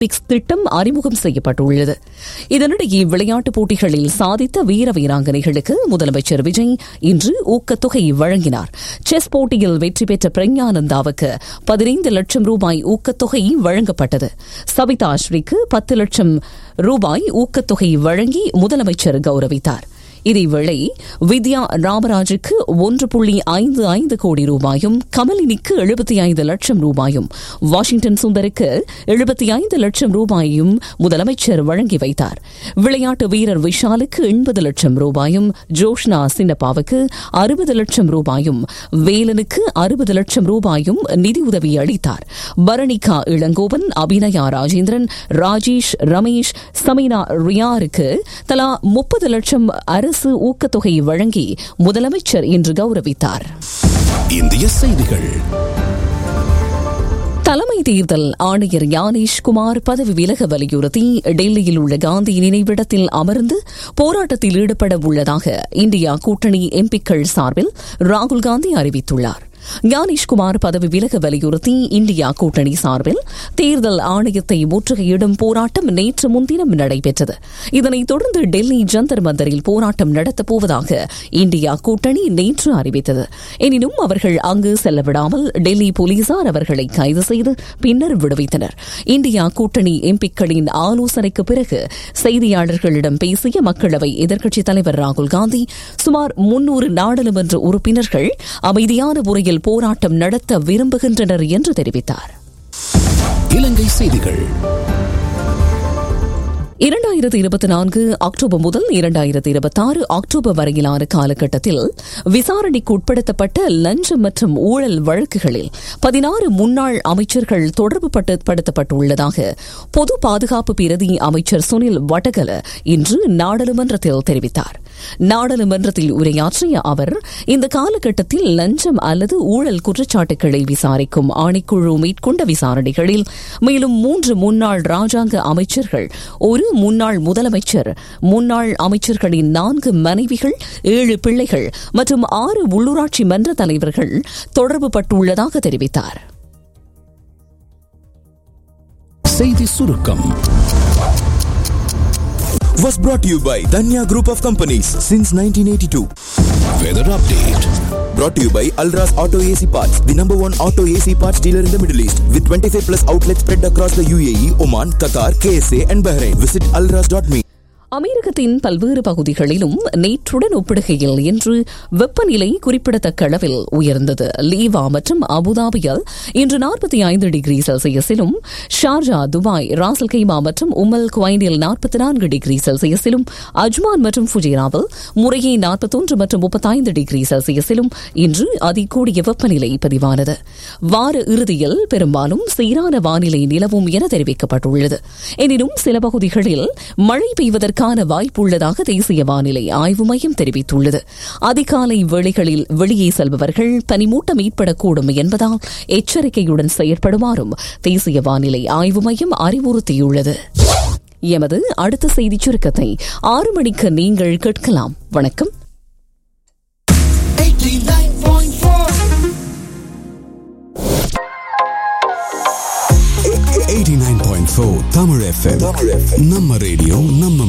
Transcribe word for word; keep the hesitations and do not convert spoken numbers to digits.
Olympics திட்டம் அறிமுகம் செய்யப்பட்டுள்ளது. இதனிடையே விளையாட்டுப் போட்டிகளில் சாதித்த வீர வீராங்கனைகளுக்கு முதலமைச்சர் விஜய் இன்று ஊக்கத்தொகை வழங்கினார். செஸ் போட்டியில் வெற்றி பெற்ற பிரக்ஞானந்தாவுக்கு பதினைந்து லட்சம் ரூபாய் ஊக்கத்தொகை வழங்கப்பட்டது. சபிதா ஸ்ரீக்கு பத்து லட்சம் ரூபாய் ஊக்கத்தொகை வழங்கி முதலமைச்சர் கௌரவித்தார். இதேவேளை வித்யா ராமராஜுக்கு ஒன்று புள்ளி ஐந்து ஐந்து கோடி ரூபாயும், கமலினிக்கு எழுபத்தி ஐந்து லட்சம் ரூபாயும், வாஷிங்டன் சுந்தருக்கு எழுபத்தி ஐந்து லட்சம் ரூபாயும் முதலமைச்சர் வழங்கி வைத்தார். விளையாட்டு வீரர் விஷாலுக்கு எண்பது லட்சம் ரூபாயும், ஜோஷ்னா சின்னப்பாவுக்கு அறுபது லட்சம் ரூபாயும், வேலனுக்கு அறுபது லட்சம் ரூபாயும் நிதியுதவி அளித்தார். பரணிகா இளங்கோவன், அபிநயா ராஜேந்திரன், ராஜேஷ், ரமேஷ், சமீனா ரியாருக்கு தலா முப்பது லட்சம் அரசு ஊக்கத்தொகை வழங்கி முதலமைச்சர் இன்று கௌரவித்தார். இந்திய செய்திகள். தலைமை தேர்தல் ஆணையர் ஞானேஷ் குமார் பதவி விலக வலியுறுத்தி டெல்லியில் உள்ள காந்தி நினைவிடத்தில் அமர்ந்து போராட்டத்தில் ஈடுபட உள்ளதாக இந்தியா கூட்டணி எம்பிக்கள் சார்பில் ராகுல் காந்தி அறிவித்துள்ளார். ஞானேஷ்குமார் பதவி விலக வலியுறுத்தி இந்தியா கூட்டணி சார்பில் தேர்தல் ஆணையத்தை முற்றுகையிடும் போராட்டம் நேற்று முன்தினம் நடைபெற்றது. இதனைத் தொடர்ந்து டெல்லி ஜந்தர் மந்தரில் போராட்டம் நடத்தப்போவதாக இந்தியா கூட்டணி நேற்று அறிவித்தது. எனினும் அவர்கள் அங்கு செல்லவிடாமல் டெல்லி போலீசார் அவர்களை கைது செய்து பின்னர் விடுவித்தனர். இந்தியா கூட்டணி எம்பிக்களின் ஆலோசனைக்கு பிறகு செய்தியாளர்களிடம் பேசிய மக்களவை எதிர்க்கட்சித் தலைவர் ராகுல் காந்தி சுமார் முன்னூறு நாடாளுமன்ற உறுப்பினர்கள் அமைதியான முறையில் போராட்டம் நடத்த விரும்புகின்றனர் என்று தெரிவித்தார். இலங்கை செய்திகள். இரண்டாயிரத்தி இருபத்தி நான்கு அக்டோபர் முதல் இரண்டாயிரத்தி இருபத்தி ஆறு அக்டோபர் வரையிலான காலகட்டத்தில் விசாரணைக்கு உட்படுத்தப்பட்ட லஞ்சம் மற்றும் ஊழல் வழக்குகளில் பதினாறு முன்னாள் அமைச்சர்கள் தொடர்பு படுத்தப்பட்டுள்ளதாக பொது பாதுகாப்பு பிரதி அமைச்சர் சுனில் வடகல இன்று நாடாளுமன்றத்தில் தெரிவித்தார். நாடாளுமன்றத்தில் உரையாற்றிய அவர் இந்த காலகட்டத்தில் லஞ்சம் அல்லது ஊழல் குற்றச்சாட்டுகளை விசாரிக்கும் ஆணைக்குழு மேற்கொண்ட விசாரணைகளில் மேலும் மூன்று முன்னாள் ராஜாங்க அமைச்சர்கள், ஒரு முன்னாள் முதலமைச்சர், முன்னாள் அமைச்சர்களின் நான்கு மனைவிகள், ஏழு பிள்ளைகள் மற்றும் ஆறு உள்ளூராட்சி மன்ற தலைவர்கள் தொடர்பு பட்டுள்ளதாக தெரிவித்தார். செய்தி சுருக்கம் was brought to you by Danya Group of Companies since nineteen eighty-two. Weather update Brought to you by Alras Auto A C Parts, the number one auto A C parts dealer in the Middle East, with twenty-five plus outlets spread across the U A E, Oman, Qatar, K S A and Bahrain. Visit alras dot me. அமெரிக்கத்தின் பல்வேறு பகுதிகளிலும் நேற்றுடன் ஒப்பிடுகையில் இன்று வெப்பநிலை குறிப்பிடத்தக்க அளவில் உயர்ந்தது. லீவா மற்றும் அபுதாபியில் இன்று நாற்பத்தி ஐந்து டிகிரி செல்சியஸிலும், ஷார்ஜா, துபாய், ராசல் கைமா மற்றும் உமல் குவைனில் நாற்பத்தி நான்கு டிகிரி செல்சியஸிலும், அஜ்மான் மற்றும் ஃபுஜேராவில் முறையே நாற்பத்தொன்று மற்றும் முப்பத்தைந்து டிகிரி செல்சியஸிலும் இன்று அதிகூடிய வெப்பநிலை பதிவானது. வார இறுதியில் பெரும்பாலும் சீரான வானிலை நிலவும் என தெரிவிக்கப்பட்டுள்ளது. எனினும் சில பகுதிகளில் மழை பெய்வதற்கு வாய்ப்புள்ளதாக தேசிய வானிலை ஆய்வு மையம் தெரிவித்துள்ளது. அதிகாலை வேளைகளில் வெளியே செல்பவர்கள் பனிமூட்டம் ஏற்படக்கூடும் என்பதால் எச்சரிக்கையுடன் செயற்படுமாறும் தேசிய வானிலை ஆய்வு மையம் அறிவுறுத்தியுள்ளது. எமது அடுத்த செய்தி சுருக்கத்தை ஆறு மணிக்கு நீங்கள் கேட்கலாம். வணக்கம். எண்பத்தி ஒன்பது புள்ளி நான்கு தமிழ் எஃப்எம். நம்ம ரேடியோ நம்ம